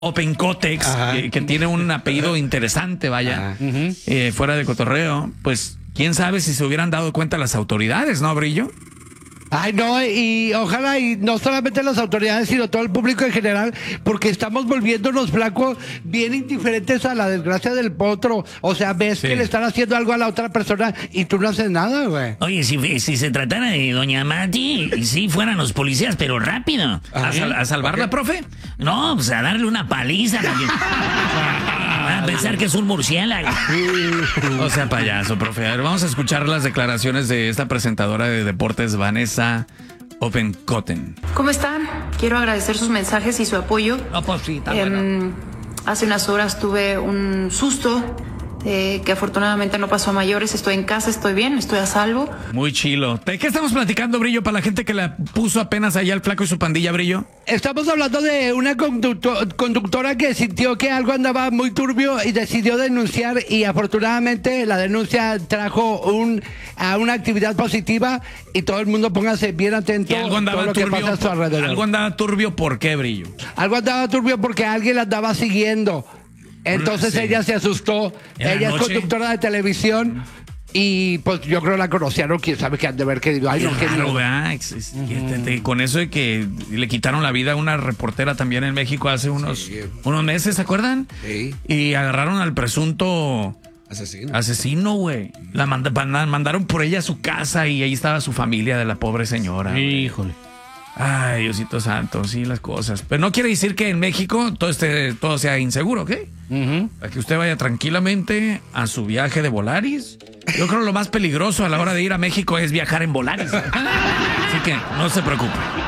Open Cotex, que tiene un apellido interesante, vaya, fuera de cotorreo, pues quién sabe si se hubieran dado cuenta las autoridades, ¿no, Brillo? Ay, no, y ojalá, y no solamente las autoridades, sino todo el público en general, porque estamos volviéndonos flacos bien indiferentes a la desgracia del potro. O sea, ves que le están haciendo algo a la otra persona y tú no haces nada, güey. Oye, si se tratara de doña Mati, sí fueran los policías, pero rápido. ¿A salvarla, profe? No, pues a darle una paliza. A pensar que es un murciélago. O sea, payaso, profe. A ver, vamos a escuchar las declaraciones de esta presentadora de deportes, Vanessa Oppenkotten. ¿Cómo están? Quiero agradecer sus mensajes y su apoyo. No, pues sí, está bueno. Hace unas horas tuve un susto que afortunadamente no pasó a mayores. Estoy en casa, estoy bien, estoy a salvo. Muy chilo. ¿De qué estamos platicando, Brillo, para la gente que la puso apenas allá el flaco y su pandilla, Brillo? Estamos hablando de una conductora que sintió que algo andaba muy turbio y decidió denunciar, y afortunadamente la denuncia trajo a una actividad positiva, y todo el mundo póngase bien atento Algo a andaba todo lo que turbio, pasa a su alrededor. algo andaba turbio, ¿por qué, Brillo? Algo andaba turbio porque alguien la andaba siguiendo. Entonces ella se asustó. Ella es conductora de televisión y pues yo creo la conocieron. Quién sabe qué han de ver, que digo, ay, no, qué raro, ¿verdad? Con eso de que le quitaron la vida a una reportera también en México hace unos meses, ¿se acuerdan? Sí. Y agarraron al presunto asesino, güey. La mandaron por ella a su casa y ahí estaba su familia de la pobre señora. Híjole. Ay, Diosito santo, sí, las cosas. Pero no quiere decir que en México todo sea inseguro, ¿ok? Para que usted vaya tranquilamente a su viaje de Volaris. Yo creo que lo más peligroso a la hora de ir a México es viajar en Volaris. Así que no se preocupe.